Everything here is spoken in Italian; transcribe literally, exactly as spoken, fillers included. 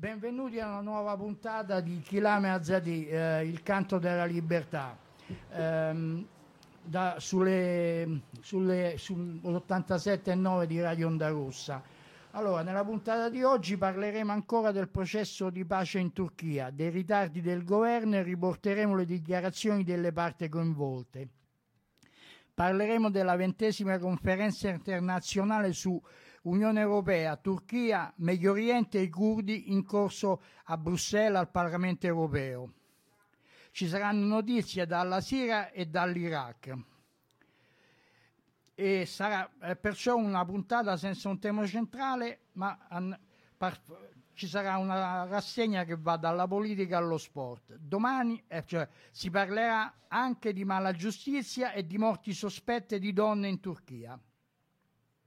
Benvenuti a una nuova puntata di Kilame Azadi, eh, il canto della libertà, ehm, da, sulle, sulle, sull'ottantasette e nove di Radio Onda Rossa. Allora, nella puntata di oggi parleremo ancora del processo di pace in Turchia, dei ritardi del governo e riporteremo le dichiarazioni delle parti coinvolte. Parleremo della ventesima conferenza internazionale su Unione Europea, Turchia, Medio Oriente e i curdi in corso a Bruxelles al Parlamento Europeo. Ci saranno notizie dalla Siria e dall'Iraq. E sarà perciò una puntata senza un tema centrale, ma an- par- ci sarà una rassegna che va dalla politica allo sport. Domani eh, cioè, si parlerà anche di mala giustizia e di morti sospette di donne in Turchia.